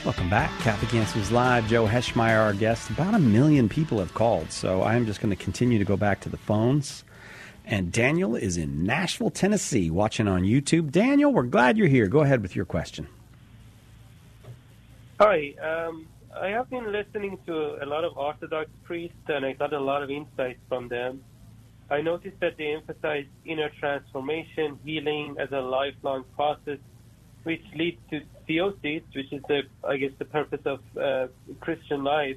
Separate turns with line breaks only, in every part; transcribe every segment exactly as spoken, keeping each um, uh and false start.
Welcome back. Catholic Answers Live. Joe Heschmeyer, our guest. About a million people have called, so I'm just going to continue to go back to the phones. And Daniel is in Nashville, Tennessee, watching on YouTube. Daniel, we're glad you're here. Go ahead with your question.
Hi. Um, I have been listening to a lot of Orthodox priests, and I got a lot of insights from them. I noticed that they emphasize inner transformation, healing as a lifelong process, which leads to theosis, which is, the, I guess, the purpose of uh, Christian life.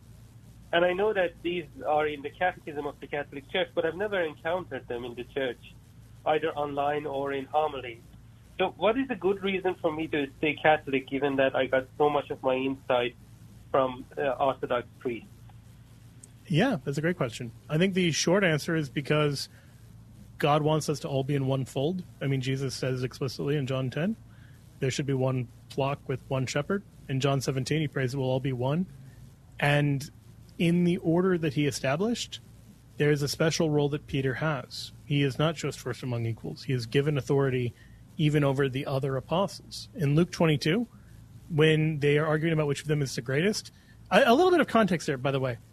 And I know that these are in the Catechism of the Catholic Church, but I've never encountered them in the Church, either online or in homilies. So what is a good reason for me to stay Catholic, given that I got so much of my insight from uh, Orthodox priests?
Yeah, that's a great question. I think the short answer is because God wants us to all be in one fold. I mean, Jesus says explicitly in John ten, there should be one flock with one shepherd. In John seventeen, he prays that we'll all be one. And in the order that he established, there is a special role that Peter has. He is not just first among equals. He is given authority even over the other apostles. In Luke twenty-two, when they are arguing about which of them is the greatest, a, a little bit of context there, by the way.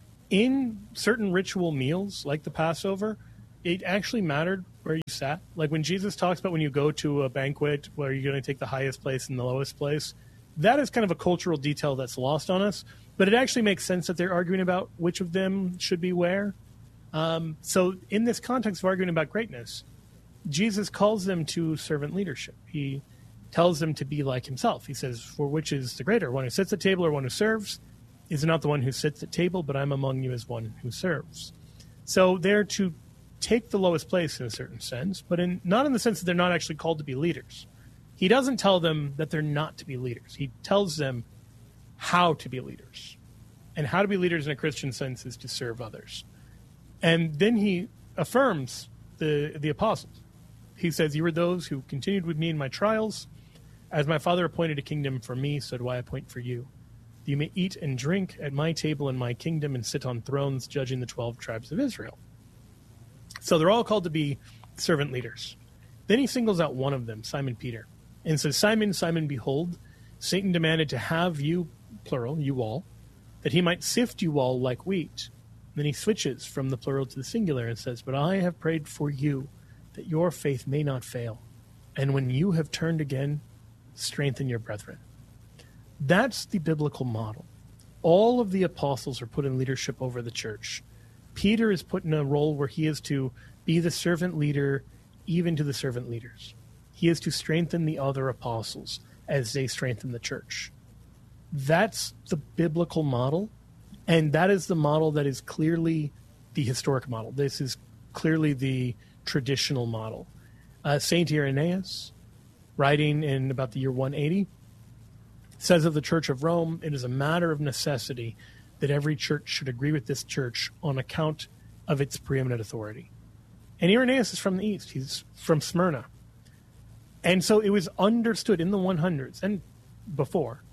In certain ritual meals, like the Passover, it actually mattered where you sat. Like when Jesus talks about when you go to a banquet where you're going to take the highest place and the lowest place, that is kind of a cultural detail that's lost on us. But it actually makes sense that they're arguing about which of them should be where. Um, so in this context of arguing about greatness, Jesus calls them to servant leadership. He tells them to be like himself. He says, for which is the greater, one who sits at table or one who serves? Is not the one who sits at table, but I'm among you as one who serves. So they're to take the lowest place in a certain sense, but in not in the sense that they're not actually called to be leaders. He doesn't tell them that they're not to be leaders. He tells them how to be leaders. And how to be leaders in a Christian sense is to serve others. And then he affirms the, the apostles. He says, you are those who continued with me in my trials. As my Father appointed a kingdom for me, so do I appoint for you. You may eat and drink at my table in my kingdom and sit on thrones judging the twelve tribes of Israel. So they're all called to be servant leaders. Then he singles out one of them, Simon Peter, and says, Simon, Simon, behold, Satan demanded to have you, plural, you all, that he might sift you all like wheat. Then he switches from the plural to the singular and says, but I have prayed for you that your faith may not fail. And when you have turned again, strengthen your brethren. That's the biblical model. All of the apostles are put in leadership over the church. Peter is put in a role where he is to be the servant leader even to the servant leaders. He is to strengthen the other apostles as they strengthen the church. That's the biblical model, and that is the model that is clearly the historic model. This is clearly the traditional model. Uh, Saint Irenaeus, writing in about the year one eighty, says of the Church of Rome, it is a matter of necessity that every church should agree with this church on account of its preeminent authority. And Irenaeus is from the East. He's from Smyrna. And so it was understood in the hundreds and before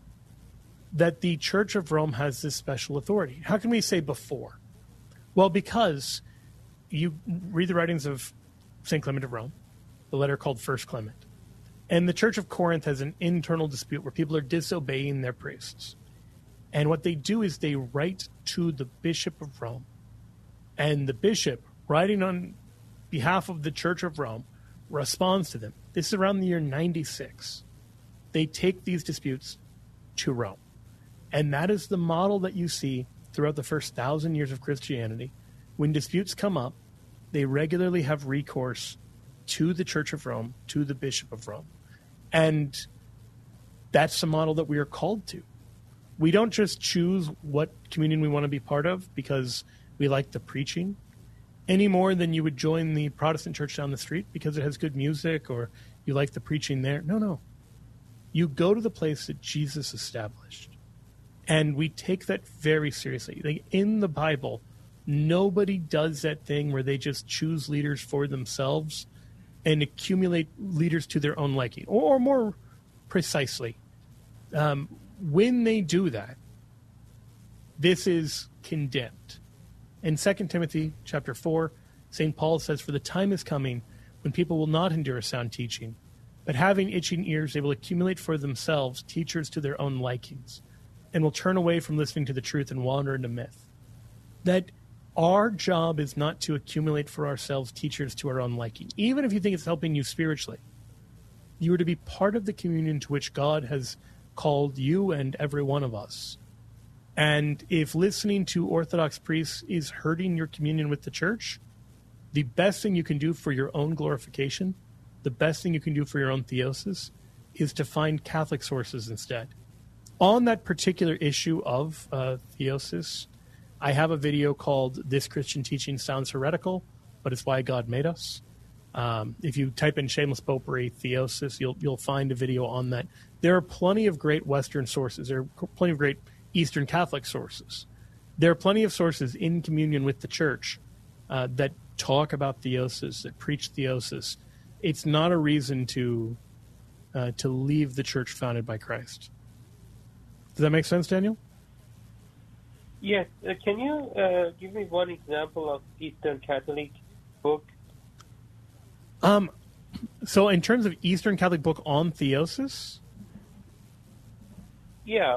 that the Church of Rome has this special authority. How can we say before? Well, because you read the writings of Saint Clement of Rome, the letter called First Clement. And the Church of Corinth has an internal dispute where people are disobeying their priests. And what they do is they write to the Bishop of Rome. And the bishop, writing on behalf of the Church of Rome, responds to them. This is around the year ninety-six. They take these disputes to Rome. And that is the model that you see throughout the first thousand years of Christianity. When disputes come up, they regularly have recourse to the Church of Rome, to the Bishop of Rome. And that's the model that we are called to. We don't just choose what communion we want to be part of because we like the preaching any more than you would join the Protestant church down the street because it has good music or you like the preaching there. No, no. You go to the place that Jesus established. And we take that very seriously. Like in the Bible, nobody does that thing where they just choose leaders for themselves and accumulate leaders to their own liking. Or, or more precisely, um, when they do that, this is condemned. In Second Timothy chapter four, Saint Paul says, for the time is coming when people will not endure sound teaching, but having itching ears, they will accumulate for themselves teachers to their own likings, and will turn away from listening to the truth and wander into myth. That our job is not to accumulate for ourselves teachers to our own liking, even if you think it's helping you spiritually. You are to be part of the communion to which God has called you and every one of us. And if listening to Orthodox priests is hurting your communion with the church, the best thing you can do for your own glorification, the best thing you can do for your own theosis, is to find Catholic sources instead. On that particular issue of uh, theosis, I have a video called This Christian Teaching Sounds Heretical, but It's Why God Made Us. Um, if you type in shameless popery theosis, you'll you'll find a video on that. There are plenty of great Western sources. There are plenty of great Eastern Catholic sources. There are plenty of sources in communion with the church uh, that talk about theosis, that preach theosis. It's not a reason to uh, to leave the church founded by Christ. Does that make sense, Daniel?
Yes. Uh, can you uh, give me one example of Eastern Catholic book?
Um, so in terms of Eastern Catholic book on theosis?
Yeah.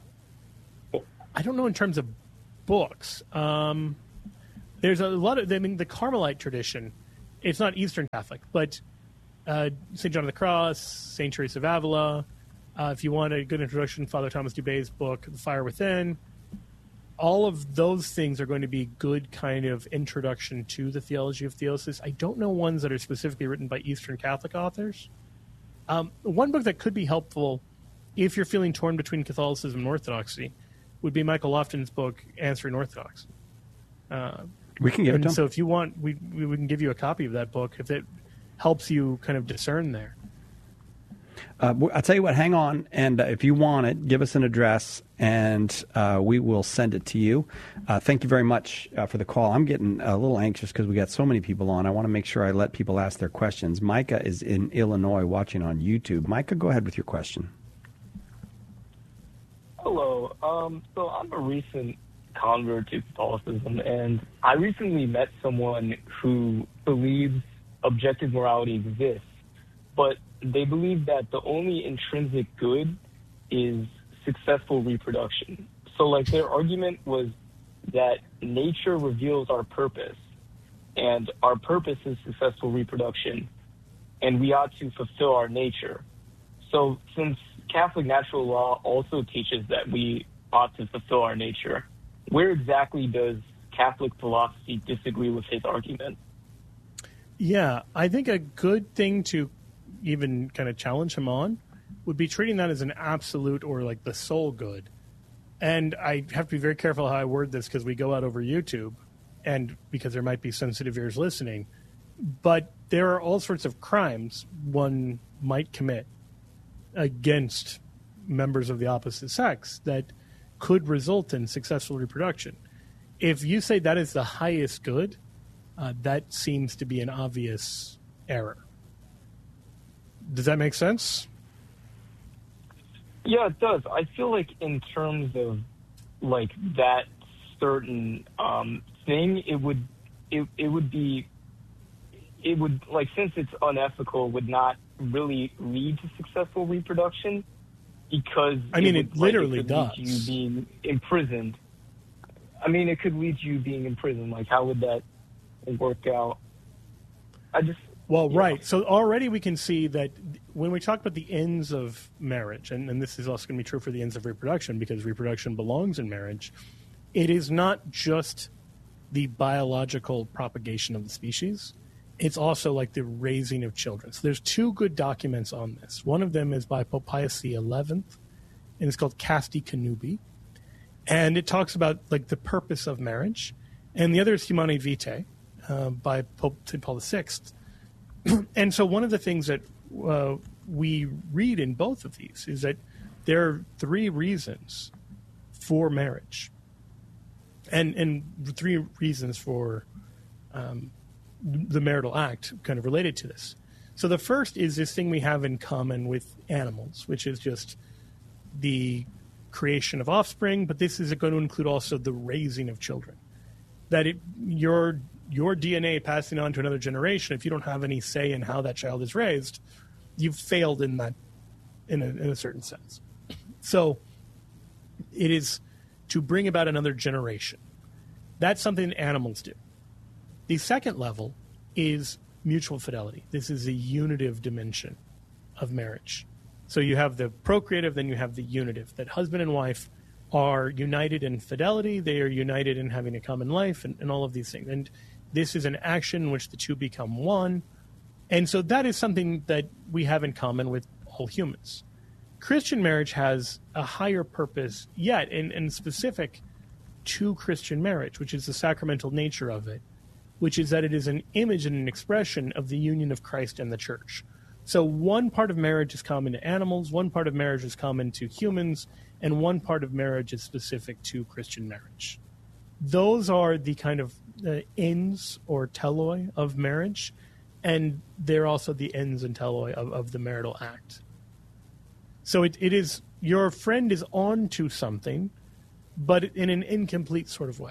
I don't know in terms of books. Um, there's a lot of, I mean, the Carmelite tradition, it's not Eastern Catholic, but uh, Saint John of the Cross, Saint Teresa of Avila. Uh, if you want a good introduction, Father Thomas Dubé's book, The Fire Within. All of those things are going to be good kind of introduction to the theology of theosis. I don't know ones that are specifically written by Eastern Catholic authors. Um, one book that could be helpful if you're feeling torn between Catholicism and Orthodoxy would be Michael Lofton's book, Answering Orthodoxy. Uh,
we can give it to him.
So if you want, we, we can give you a copy of that book if it helps you kind of discern there.
Uh, I'll tell you what, hang on, and uh, if you want it, give us an address, and uh, we will send it to you. Uh, thank you very much uh, for the call. I'm getting a little anxious because we got so many people on. I want to make sure I let people ask their questions. Micah is in Illinois watching on YouTube. Micah, go ahead with your question.
Hello. Um, so I'm a recent convert to Catholicism, and I recently met someone who believes objective morality exists, but they believe that the only intrinsic good is successful reproduction. So, like, their argument was that nature reveals our purpose, and our purpose is successful reproduction, and we ought to fulfill our nature. So, since Catholic natural law also teaches that we ought to fulfill our nature, where exactly does Catholic philosophy disagree with his argument?
Yeah, I think a good thing to even kind of challenge him on would be treating that as an absolute or like the sole good. And I have to be very careful how I word this because we go out over YouTube and because there might be sensitive ears listening. But there are all sorts of crimes one might commit against members of the opposite sex that could result in successful reproduction. If you say that is the highest good, uh, that seems to be an obvious error. Does that make sense?
Yeah, it does. I feel like in terms of like that certain um, thing, it would it it would be it would like since it's unethical, would not really lead to successful reproduction because
I mean
it,
it
would,
literally
like, it
does.
Lead to you being imprisoned. I mean, it could lead to you being imprisoned. Like, how would that work out? I just.
Well,
yeah.
right. So already we can see that when we talk about the ends of marriage, and, and this is also going to be true for the ends of reproduction because reproduction belongs in marriage, it is not just the biological propagation of the species. It's also like the raising of children. So there's two good documents on this. One of them is by Pope Pius the eleventh, and it's called Casti Connubii. And it talks about like the purpose of marriage. And the other is Humanae Vitae uh, by Pope Saint Paul the sixth. And so one of the things that uh, we read in both of these is that there are three reasons for marriage and and three reasons for um, the marital act kind of related to this. So the first is this thing we have in common with animals, which is just the creation of offspring, but this is going to include also the raising of children. That it your your D N A passing on to another generation, if you don't have any say in how that child is raised, you've failed in that, in a, in a certain sense. So it is to bring about another generation. That's something animals do. The second level is mutual fidelity. This is a unitive dimension of marriage. So you have the procreative, then you have the unitive, that husband and wife are united in fidelity, they are united in having a common life, and, and all of these things. And this is an action in which the two become one. And so that is something that we have in common with all humans. Christian marriage has a higher purpose yet, and, and specific to Christian marriage, which is the sacramental nature of it, which is that it is an image and an expression of the union of Christ and the church. So one part of marriage is common to animals, one part of marriage is common to humans, and one part of marriage is specific to Christian marriage. Those are the kind of uh, ends or teloi of marriage, and they're also the ends and teloi of, of the marital act. So it, it is, your friend is on to something, but in an incomplete sort of way.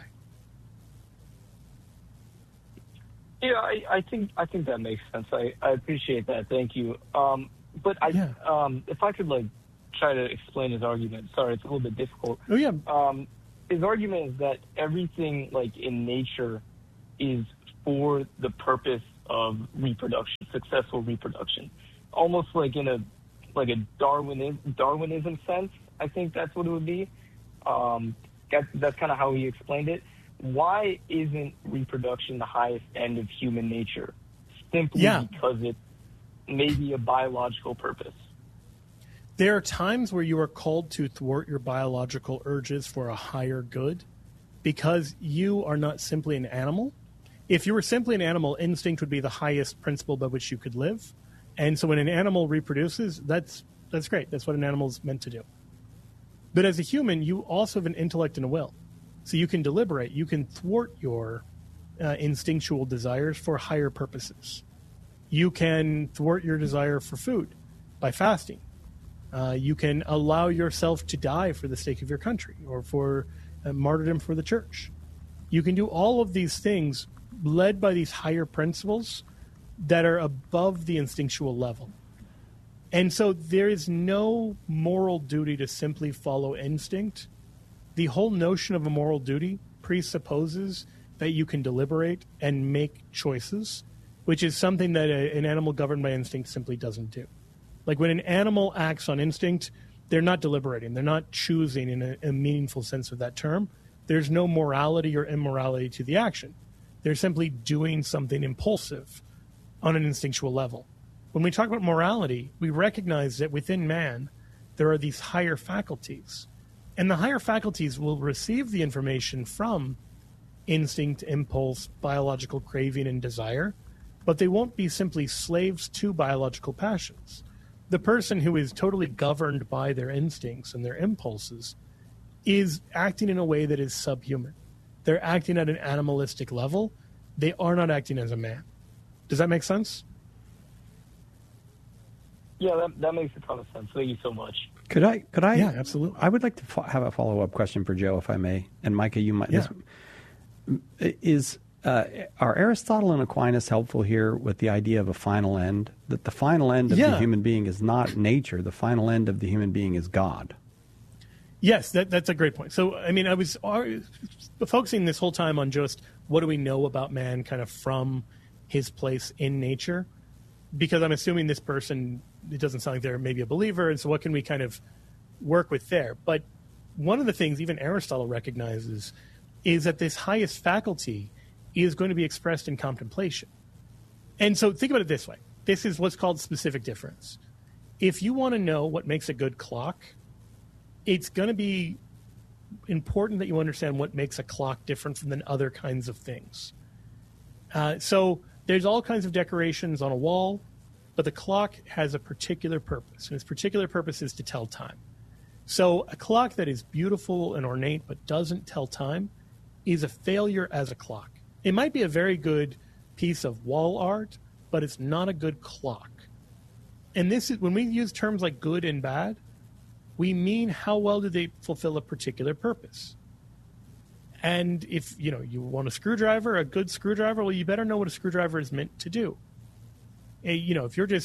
Yeah, I, I think I think that makes sense. I, I appreciate that. Thank you. Um, but I,
Yeah.
um, if I could like try to explain his argument. Sorry, it's a little bit difficult.
Oh yeah.
Um, his argument is that everything like in nature is for the purpose of reproduction, successful reproduction, almost like in a like a Darwinism, Darwinism sense. I think that's what it would be. Um, that, that's kind of how he explained it. Why isn't reproduction the highest end of human nature? Simply
Yeah.
because it may be a biological purpose.
There are times where you are called to thwart your biological urges for a higher good because you are not simply an animal. If you were simply an animal, instinct would be the highest principle by which you could live. And so when an animal reproduces, that's that's great. That's what an animal is meant to do. But as a human, you also have an intellect and a will. So you can deliberate. You can thwart your uh, instinctual desires for higher purposes. You can thwart your desire for food by fasting. Uh, you can allow yourself to die for the sake of your country or for uh, martyrdom for the church. You can do all of these things led by these higher principles that are above the instinctual level. And so there is no moral duty to simply follow instinct. The whole notion of a moral duty presupposes that you can deliberate and make choices, which is something that a, an animal governed by instinct simply doesn't do. Like when an animal acts on instinct, they're not deliberating. They're not choosing in a, a meaningful sense of that term. There's no morality or immorality to the action. They're simply doing something impulsive on an instinctual level. When we talk about morality, we recognize that within man, there are these higher faculties. And the higher faculties will receive the information from instinct, impulse, biological craving, and desire, but they won't be simply slaves to biological passions. The person who is totally governed by their instincts and their impulses is acting in a way that is subhuman. They're acting at an animalistic level. They are not acting as a man. Does that make sense?
Yeah, that, that makes a ton of sense. Thank you so much.
Could I? Could I?
Yeah, absolutely.
I would like to fo- have a follow-up question for Joe, if I may. And Micah, you might.
Yeah.
This, is uh, are Aristotle and Aquinas helpful here with the idea of a final end? That the final end of
Yeah.
the human being is not nature. The final end of the human being is God.
Yes, that, that's a great point. So, I mean, I was uh, focusing this whole time on just what do we know about man kind of from his place in nature, because I'm assuming this person, it doesn't sound like they're maybe a believer, and so what can we kind of work with there? But one of the things even Aristotle recognizes is that this highest faculty is going to be expressed in contemplation. And so think about it this way. This is what's called specific difference. If you want to know what makes a good clock, it's going to be important that you understand what makes a clock different from than other kinds of things. Uh, so there's all kinds of decorations on a wall, but the clock has a particular purpose, and its particular purpose is to tell time. So a clock that is beautiful and ornate but doesn't tell time is a failure as a clock. It might be a very good piece of wall art, but it's not a good clock. And this is when we use terms like good and bad, we mean how well do they fulfill a particular purpose. And if you know you want a screwdriver, a good screwdriver, well, you better know what a screwdriver is meant to do. Eh, You know, if you're just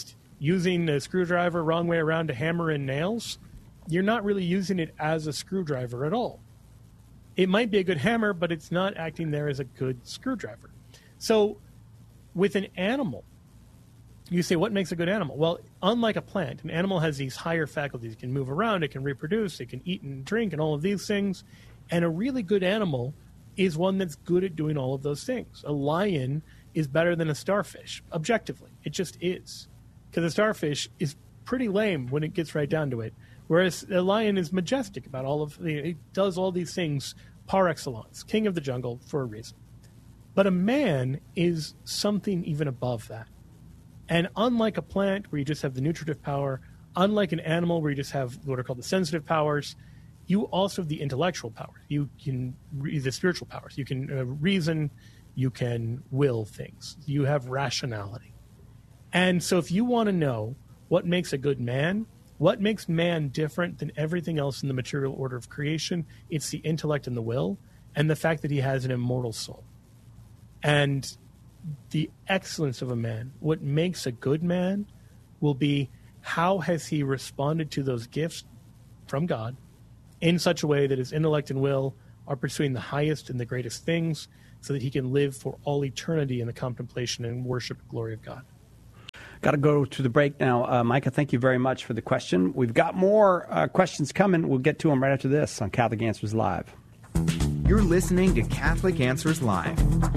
using a screwdriver wrong way around to hammer in nails, you're not really using it as a screwdriver at all. It might be a good hammer, but it's not acting there as a good screwdriver. So with an animal, you say, what makes a good animal? Well, unlike a plant, an animal has these higher faculties. It can move around, it can reproduce, it can eat and drink and all of these things. And a really good animal is one that's good at doing all of those things. A lion is better than a starfish, objectively. It just is. Because a starfish is pretty lame when it gets right down to it. Whereas a lion is majestic about all of the, it does all these things par excellence, king of the jungle for a reason. But a man is something even above that. And unlike a plant where you just have the nutritive power, unlike an animal where you just have what are called the sensitive powers, you also have the intellectual power. You can, the spiritual powers. You can uh, reason, you can will things. You have rationality. And so if you want to know what makes a good man, what makes man different than everything else in the material order of creation, it's the intellect and the will, and the fact that he has an immortal soul. And the excellence of a man, what makes a good man, will be how has he responded to those gifts from God in such a way that his intellect and will are pursuing the highest and the greatest things so that he can live for all eternity in the contemplation and worship and glory of God.
Got to go to the break now. Uh, Micah, thank you very much for the question. We've got more uh, questions coming. We'll get to them right after this on Catholic Answers Live.
You're listening to Catholic Answers Live.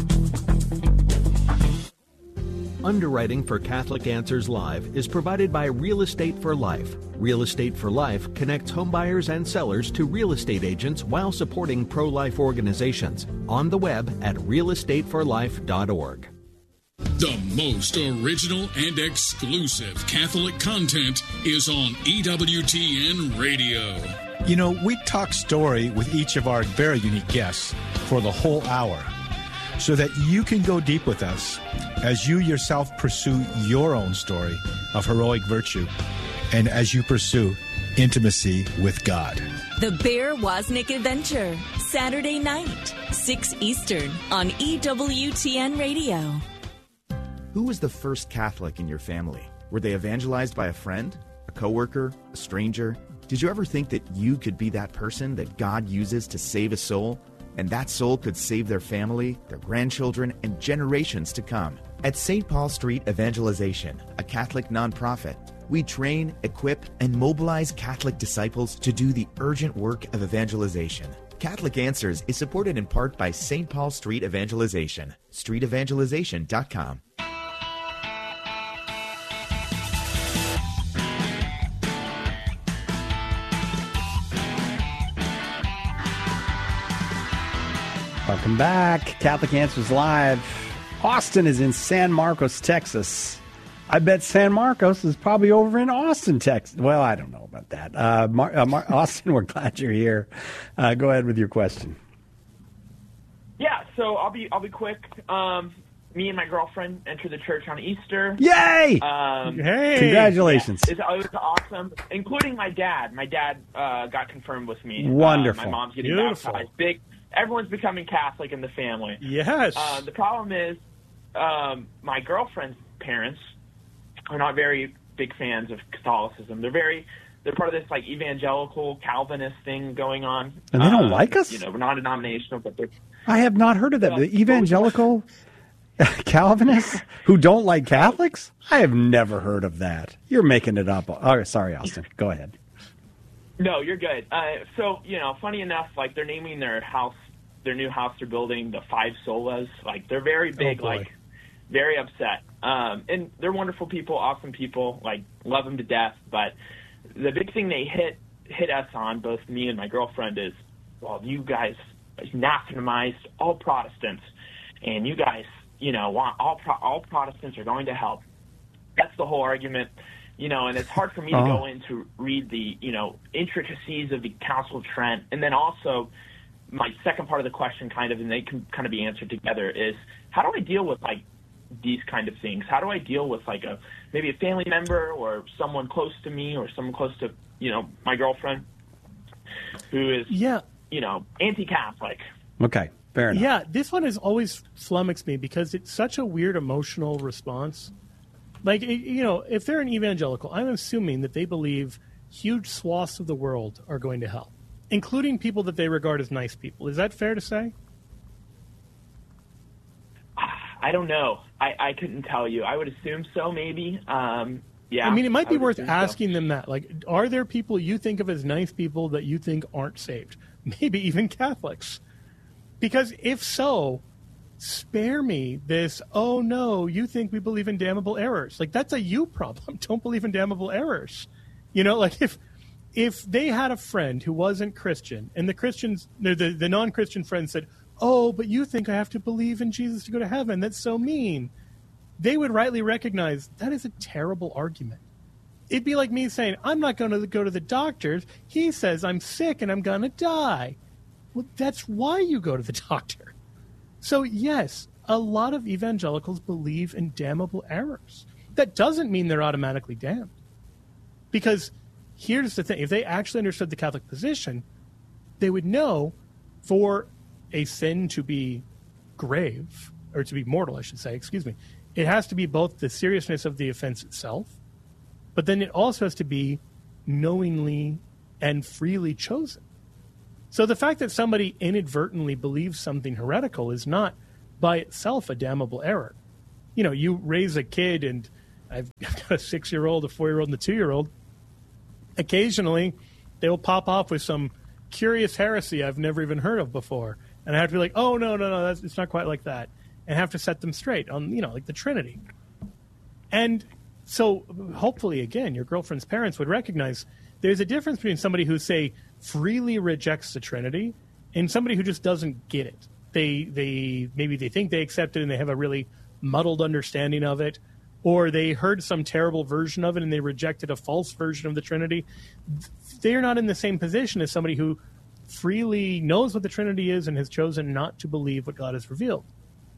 Underwriting for Catholic Answers Live is provided by Real Estate for Life. Real Estate for Life connects homebuyers and sellers to real estate agents while supporting pro-life organizations. On the web at real estate for life dot org.
The most original and exclusive Catholic content is on E W T N Radio.
You know, we talk story with each of our very unique guests for the whole hour so that you can go deep with us as you yourself pursue your own story of heroic virtue and as you pursue intimacy with God.
The Bear Wozniak Adventure, Saturday night, six Eastern on E W T N Radio.
Who was the first Catholic in your family? Were they evangelized by a friend, a coworker, a stranger? Did you ever think that you could be that person that God uses to save a soul? And that soul could save their family, their grandchildren, and generations to come. At Saint Paul Street Evangelization, a Catholic nonprofit, we train, equip, and mobilize Catholic disciples to do the urgent work of evangelization. Catholic Answers is supported in part by Saint Paul Street Evangelization, street evangelization dot com.
Welcome back. Catholic Answers Live. Austin is in San Marcos, Texas. I bet San Marcos is probably over in Austin, Texas. Well, I don't know about that. Uh, Mar- uh, Mar- Austin, we're glad you're here. Uh, go ahead with your question.
Yeah, so I'll be I'll be quick. Um, me and my girlfriend entered the church on Easter.
Yay!
Um,
hey! Congratulations.
Yeah, it, it was awesome, including my dad. My dad uh, got confirmed with me.
Wonderful.
Uh, my mom's getting
Beautiful.
baptized. Big. Everyone's becoming Catholic in the family.
Yes.
Uh, the problem is um, my girlfriend's parents are not very big fans of Catholicism. They're very they're part of this like evangelical Calvinist thing going on.
And they don't
uh,
like us?
You know, we're non-denominational, but they're
I have not heard of that. The evangelical Calvinists who don't like Catholics? I have never heard of that. You're making it up. Oh, sorry, Austin. Go ahead.
No, you're good. Uh, so, you know, funny enough, like they're naming their house, their new house they're building, the Five Solas. Like they're very big,
Oh, boy.
like very upset. Um, and they're wonderful people, awesome people, like love them to death. But the big thing they hit hit us on, both me and my girlfriend, is, well, you guys anathematized all Protestants, and you guys, you know, want all Pro- all Protestants are going to hell. That's the whole argument. You know, and it's hard for me to
Oh.
go in to read the, you know, intricacies of the Council of Trent. And then also my second part of the question kind of, and they can kind of be answered together, is how do I deal with, like, these kind of things? How do I deal with, like, a maybe a family member or someone close to me or someone close to, you know, my girlfriend who is,
yeah.
you know, anti-Catholic?
Okay, fair enough.
Yeah, this one has always flummoxed me because it's such a weird emotional response. Like, you know, if they're an evangelical, I'm assuming that they believe huge swaths of the world are going to hell, including people that they regard as nice people. Is that fair to say?
I don't know. I, I couldn't tell you. I would assume so, maybe. Um, yeah.
I mean, it might be worth
assume
asking
so.
them that. Like, are there people you think of as nice people that you think aren't saved? Maybe even Catholics. Because if so, spare me this, oh no, you think we believe in damnable errors. Like, that's a you problem. Don't believe in damnable errors. You know, like if if they had a friend who wasn't Christian and the Christians, the, the, the non-Christian friend said, oh, but you think I have to believe in Jesus to go to heaven. That's so mean. They would rightly recognize that is a terrible argument. It'd be like me saying, I'm not going to go to the doctors. He says I'm sick and I'm going to die. Well, that's why you go to the doctor. So, yes, a lot of evangelicals believe in damnable errors. That doesn't mean they're automatically damned. Because here's the thing. If they actually understood the Catholic position, they would know for a sin to be grave, or to be mortal, I should say, excuse me, it has to be both the seriousness of the offense itself, but then it also has to be knowingly and freely chosen. So the fact that somebody inadvertently believes something heretical is not by itself a damnable error. You know, you raise a kid, and I've got a six-year-old, a four-year-old, and a two-year-old. Occasionally, they will pop off with some curious heresy I've never even heard of before. And I have to be like, oh, no, no, no, that's, it's not quite like that. And have to set them straight on, you know, like the Trinity. And so hopefully, again, your girlfriend's parents would recognize there's a difference between somebody who, say, freely rejects the Trinity and somebody who just doesn't get it. They, they maybe they think they accept it and they have a really muddled understanding of it, or they heard some terrible version of it and they rejected a false version of the Trinity. They're not in the same position as somebody who freely knows what the Trinity is and has chosen not to believe what God has revealed.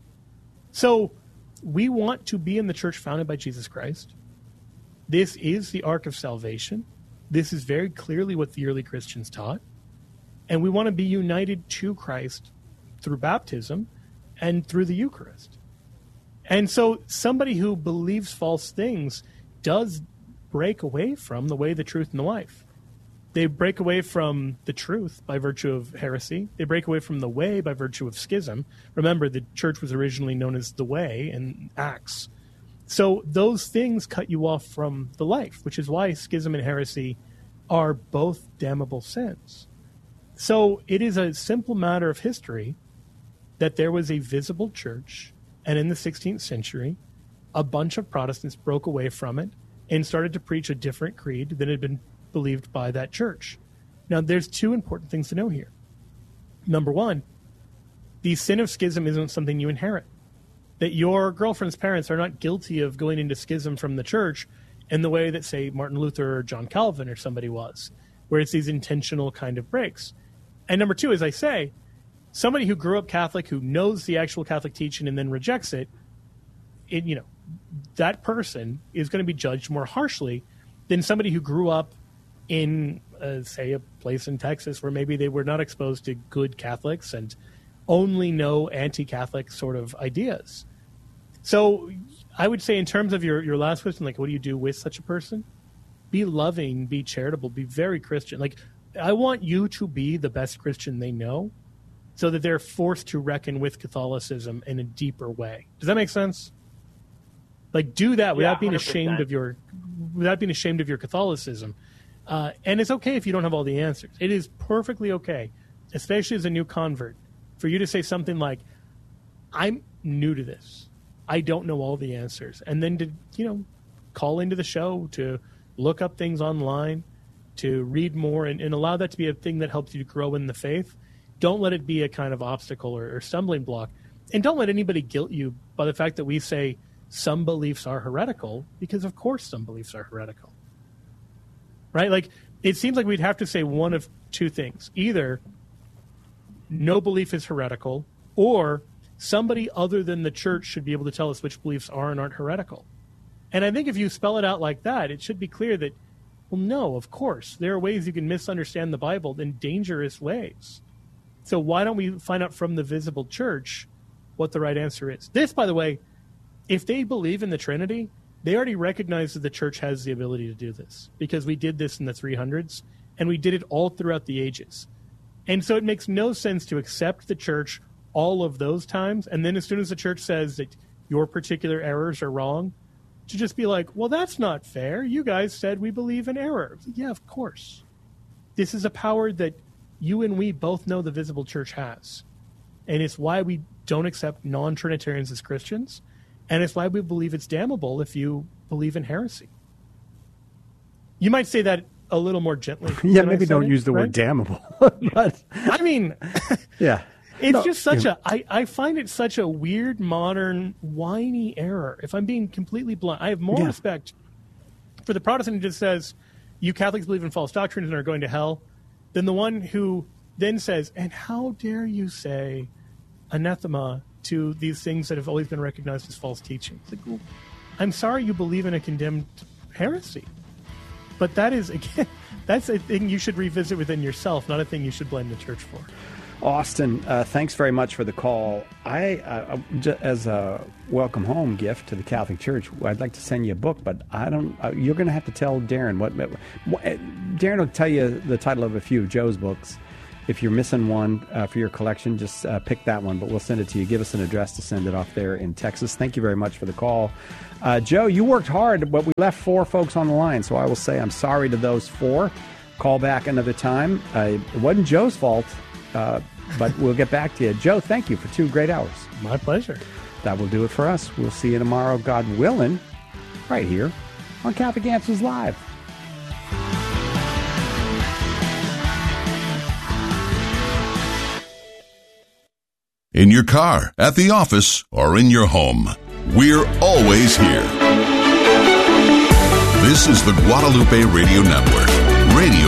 So we want to be in the church founded by Jesus Christ. This is the ark of salvation. This is very clearly what the early Christians taught. And we want to be united to Christ through baptism and through the Eucharist. And so somebody who believes false things does break away from the way, the truth, and the life. They break away from the truth by virtue of heresy. They break away from the way by virtue of schism. Remember, the church was originally known as the way in Acts. So those things cut you off from the life, which is why schism and heresy are both damnable sins. So it is a simple matter of history that there was a visible church, and in the sixteenth century, a bunch of Protestants broke away from it and started to preach a different creed than had been believed by that church. Now, there's two important things to know here. Number one, the sin of schism isn't something you inherit. That your girlfriend's parents are not guilty of going into schism from the church in the way that, say, Martin Luther or John Calvin or somebody was, where it's these intentional kind of breaks. And number two, as I say, somebody who grew up Catholic, who knows the actual Catholic teaching and then rejects it, it you know, that person is going to be judged more harshly than somebody who grew up in, uh, say, a place in Texas where maybe they were not exposed to good Catholics and only know anti-Catholic sort of ideas. So I would say in terms of your, your last question, like, what do you do with such a person? Be loving, be charitable, be very Christian. Like, I want you to be the best Christian they know so that they're forced to reckon with Catholicism in a deeper way. Does that make sense? Like, do that without yeah, being ashamed of your, without being ashamed of your Catholicism. Uh, and it's okay if you don't have all the answers. It is perfectly okay, especially as a new convert, for you to say something like, I'm new to this. I don't know all the answers. And then to, you know, call into the show, to look up things online, to read more, and, and allow that to be a thing that helps you grow in the faith. Don't let it be a kind of obstacle or, or stumbling block. And don't let anybody guilt you by the fact that we say some beliefs are heretical, because of course some beliefs are heretical. Right? Like, it seems like we'd have to say one of two things. Either no belief is heretical, or somebody other than the church should be able to tell us which beliefs are and aren't heretical. And I think if you spell it out like that, it should be clear that, well, no, of course, there are ways you can misunderstand the Bible in dangerous ways. So why don't we find out from the visible church what the right answer is? This, by the way, if they believe in the Trinity, they already recognize that the church has the ability to do this because we did this in the three hundreds and we did it all throughout the ages. And so it makes no sense to accept the church all of those times, and then as soon as the church says that your particular errors are wrong, to just be like, well, that's not fair. You guys said we believe in error. Yeah, of course. This is a power that you and we both know the visible church has. And it's why we don't accept non-Trinitarians as Christians, and it's why we believe it's damnable if you believe in heresy. You might say that a little more gently.
Yeah, maybe don't
it,
use the
right?
word damnable. But
I mean,
yeah,
it's
no,
just such
yeah.
a. I, I find it such a weird, modern, whiny error. If I'm being completely blunt, I have more
Yeah.
respect for the Protestant who just says, "You Catholics believe in false doctrines and are going to hell," than the one who then says, "And how dare you say anathema to these things that have always been recognized as false teachings?" Like, well, I'm sorry you believe in a condemned heresy. But that is, again, that's a thing you should revisit within yourself, not a thing you should blame the church for.
Austin, uh, thanks very much for the call. I, uh, j- as a welcome home gift to the Catholic Church, I'd like to send you a book, but I don't. Uh, you're going to have to tell Darren what, what. Darren will tell you the title of a few of Joe's books. If you're missing one uh, for your collection, just uh, pick that one, but we'll send it to you. Give us an address to send it off there in Texas. Thank you very much for the call. Uh, Joe, you worked hard, but we left four folks on the line, so I will say I'm sorry to those four. Call back another time. Uh, it wasn't Joe's fault, uh, but we'll get back to you. Joe, thank you for two great hours.
My pleasure.
That will do it for us. We'll see you tomorrow, God willing, right here on Catholic Answers Live.
In your car, at the office, or in your home, we're always here. This is the Guadalupe Radio Network. Radio